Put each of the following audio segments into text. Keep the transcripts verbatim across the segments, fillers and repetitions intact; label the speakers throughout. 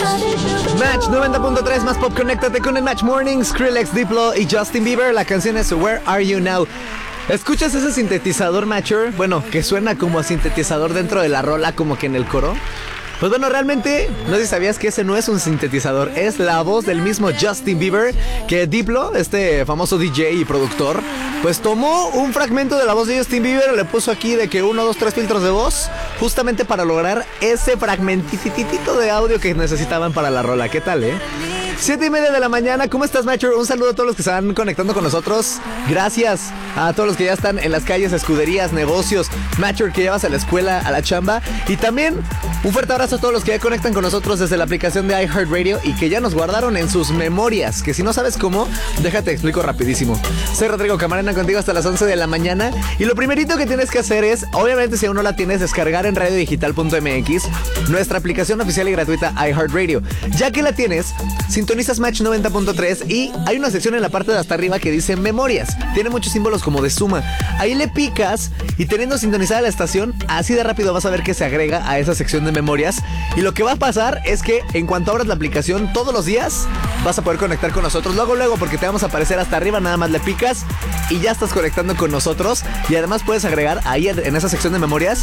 Speaker 1: Match noventa punto tres más pop, conéctate con el Match Morning. Skrillex, Diplo y Justin Bieber. La canción es Where Are You Now. ¿Escuchas ese sintetizador, Matcher? Bueno, que suena como a sintetizador dentro de la rola, como que en el coro. Pues bueno, realmente, no sé si sabías que ese no es un sintetizador, es la voz del mismo Justin Bieber, que Diplo, este famoso D J y productor, pues tomó un fragmento de la voz de Justin Bieber, le puso aquí de que uno, dos, tres filtros de voz, justamente para lograr ese fragmentititito de audio que necesitaban para la rola. ¿Qué tal, eh? Siete y media de la mañana, ¿cómo estás, Matcher? Un saludo a todos los que se van conectando con nosotros. Gracias a todos los que ya están en las calles, escuderías, negocios, Matcher, que llevas a la escuela, a la chamba. Y también un fuerte abrazo a todos los que ya conectan con nosotros desde la aplicación de iHeartRadio y que ya nos guardaron en sus memorias, que si no sabes cómo, déjate explico rapidísimo. Soy Rodrigo Camarena, contigo hasta las once de la mañana. Y lo primerito que tienes que hacer es, obviamente si aún no la tienes, descargar en radio digital punto m x nuestra aplicación oficial y gratuita iHeartRadio. Ya que la tienes, sintonizas Match noventa punto tres y hay una sección en la parte de hasta arriba que dice memorias. Tiene muchos símbolos como de suma. Ahí le picas y teniendo sintonizada la estación, así de rápido vas a ver que se agrega a esa sección de memorias. Y lo que va a pasar es que en cuanto abras la aplicación todos los días, vas a poder conectar con nosotros luego, luego, porque te vamos a aparecer hasta arriba, nada más le picas y ya estás conectando con nosotros. Y además puedes agregar ahí en esa sección de memorias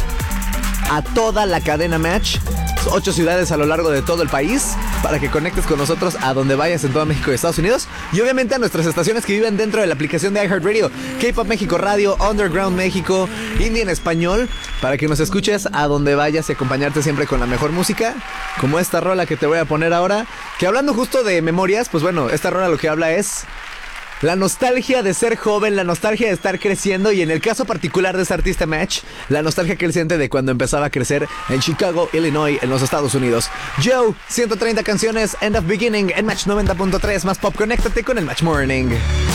Speaker 1: a toda la cadena Match, ocho ciudades a lo largo de todo el país, para que conectes con nosotros a donde vayas en todo México y Estados Unidos. Y obviamente a nuestras estaciones que viven dentro de la aplicación de iHeartRadio, K-Pop México Radio, Underground México, Indie en español, para que nos escuches a donde vayas y acompañarte siempre con la mejor música, como esta rola que te voy a poner ahora. Que hablando justo de memorias, pues bueno, esta rola lo que habla es la nostalgia de ser joven, la nostalgia de estar creciendo y en el caso particular de este artista Match, la nostalgia que él siente de cuando empezaba a crecer en Chicago, Illinois, en los Estados Unidos. Joe, ciento treinta canciones, End of Beginning en Match noventa punto tres más pop. Conéctate con el Match Morning.